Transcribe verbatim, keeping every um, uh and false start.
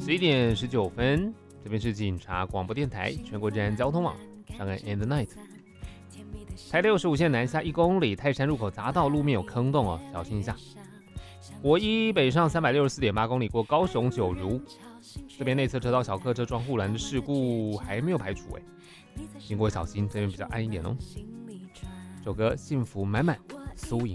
十一点十九分，这边是警察广播电台全国治安交通网，上岸 and night。台六十五线南下一公里，泰山入口匝道路面有坑洞哦，小心一下。国一北上三百六十四点八公里过高雄九如，这边内侧车道小客车撞护栏的事故还没有排除哎，经过小心，这边比较暗一点哦。这首歌幸福满满，苏颖。